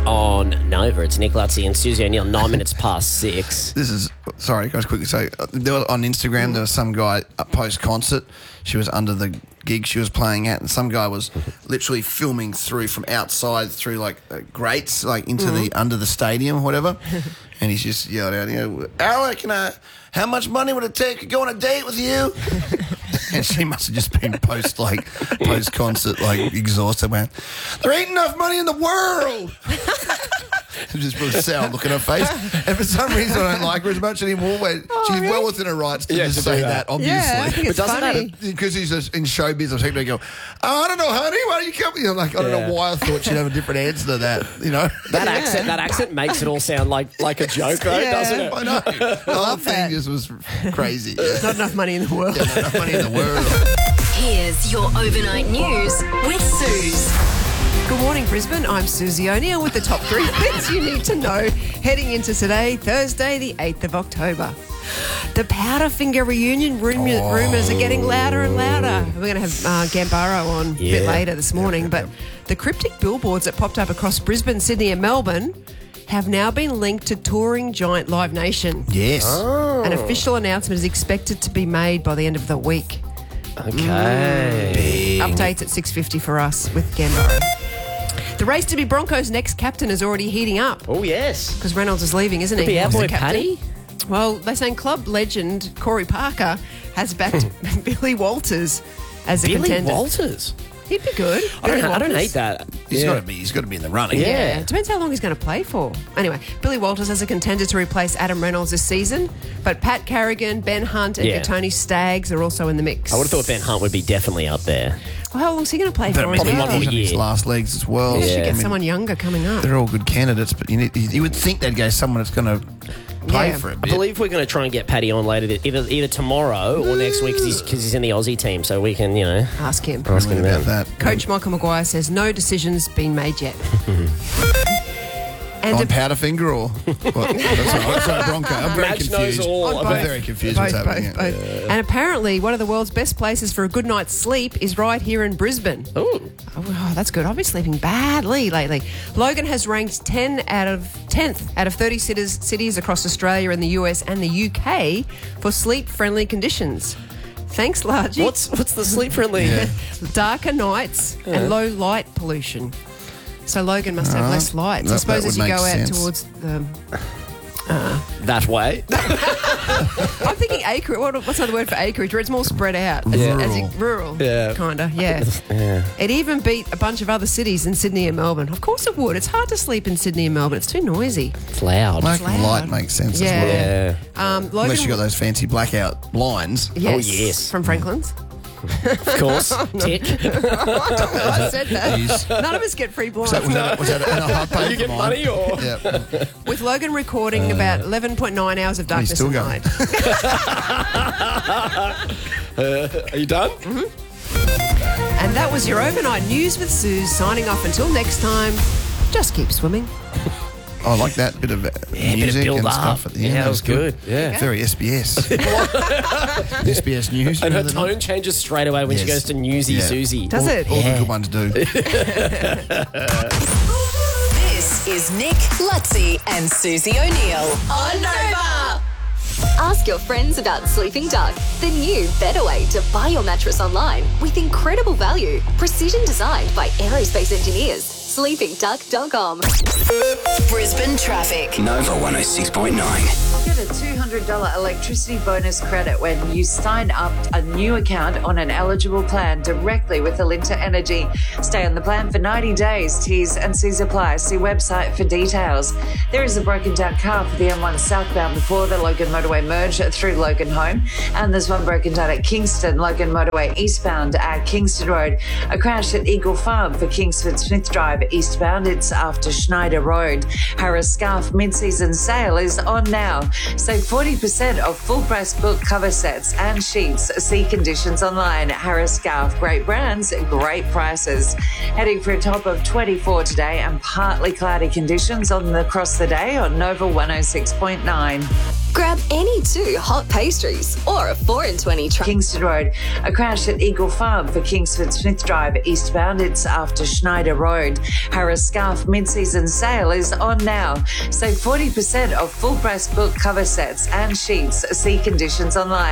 on Nova. It's Nick Lutzy and Susie O'Neill, 9 minutes past 6. This is, sorry, guys, quickly say, on Instagram, there was some guy post-concert. She was under the gig she was playing at, and some guy was literally filming through from outside through like grates, like into the under the stadium or whatever. And he's just yelled out, Alec, how much money would it take to go on a date with you? And she must have just been post-concert, exhausted, man. There ain't enough money in the world. Just put a sour look at her face. And for some reason, I don't like her as much anymore. She's well within her rights to just say that, obviously. Yeah, I think it's funny. Because she's just in show business, people go, I don't know, honey, why do you come here? I'm like, I don't know why I thought she'd have a different answer to that, That accent makes it all sound like a joke, though, doesn't it? I know. The whole thing just was crazy. Not enough money in the world. Not enough money in the world. Here's your overnight news with Suze. Good morning, Brisbane. I'm Susie O'Neill with the top 3 things you need to know heading into today, Thursday, the 8th of October. The Powderfinger reunion rumours are getting louder and louder. We're going to have Gambaro on a bit later this morning, but the cryptic billboards that popped up across Brisbane, Sydney and Melbourne have now been linked to touring giant Live Nation. Yes. An official announcement is expected to be made by the end of the week. Okay. Updates at 6:50 for us with Gambaro. The race to be Broncos' next captain is already heating up. Oh, yes. Because Reynolds is leaving, isn't he? Could be our He's the boy captain. Paddy. Well, they're saying club legend Corey Parker has backed Billy Walters as a contender. Billy Walters? He'd be good. I don't hate that. He's got to be in the running. Yeah. Depends how long he's going to play for. Anyway, Billy Walters as a contender to replace Adam Reynolds this season, but Pat Carrigan, Ben Hunt and Tony Staggs are also in the mix. I would have thought Ben Hunt would be definitely up there. Well, how long's he going to play for? Probably as well? he's on his last legs as well. They should get someone younger coming up. They're all good candidates, but you would think they'd go someone that's going to play for a bit. I believe we're going to try and get Paddy on later, either tomorrow or next week because he's in the Aussie team, so we can, ask him. Ask him about that. Coach Michael Maguire says no decisions been made yet. And on Powderfinger or what? Sorry, Bronco. I'm very confused. I'm very confused what's happening. Both. And apparently one of the world's best places for a good night's sleep is right here in Brisbane. Oh, that's good. I've been sleeping badly lately. Logan has ranked 10th out of 30 cities across Australia and the US and the UK for sleep-friendly conditions. Thanks, Largie. What's the sleep-friendly? Darker nights and low light pollution. So Logan must have less lights. I suppose as you go out towards the... that way? I'm thinking acreage. What's another word for acreage? Where it's more spread out. Rural. Yeah. Kind of, yeah. It even beat a bunch of other cities in Sydney and Melbourne. Of course it would. It's hard to sleep in Sydney and Melbourne. It's too noisy. It's loud. Light makes sense as well. Yeah. Logan, unless you got those fancy blackout blinds. Yes, Oh, yes. From Franklin's. Of course. Tick. I said that. None of us get free blinds. Was that a hard pay? You get money or? Yeah. With Logan recording about 11.9 hours of darkness still a going. night. Are you done? Mm-hmm. And that was your overnight news with Suze. Signing off until next time. Just keep swimming. I like that bit of music and stuff at the end. Yeah, that was good. Yeah. Very SBS. SBS News. And her tone changes straight away when she goes to Newsy Susie. Does it? All the good ones do. This is Nick Lutzy and Susie O'Neill on Nova. Ask your friends about Sleeping Duck, the new better way to buy your mattress online with incredible value, precision designed by aerospace engineers. SleepingDuck.com. Brisbane traffic. Nova 106.9. Get a $200 electricity bonus credit when you sign up a new account on an eligible plan directly with Alinta Energy. Stay on the plan for 90 days. T's and C's apply. See website for details. There is a broken down car for the M1 southbound before the Logan Motorway merge through Logan Home. And there's one broken down at Kingston, Logan Motorway eastbound at Kingston Road. A crash at Eagle Farm for Kingsford Smith Drive eastbound. It's after Schneider Road. Harris Scarf mid-season sale is on now. Save 40% off full price book cover sets and sheets. See conditions online. Harris Scarf, great brands, great prices. Heading for a top of 24 today and partly cloudy conditions across the day on Nova 106.9. Grab any 2 hot pastries or a 4 in 20 Kingston Road, a crash at Eagle Farm for Kingsford Smith Drive eastbound. It's after Schneider Road. Harris Scarf mid-season sale is on now. Save 40% off full price book cover sets and sheets. See conditions online.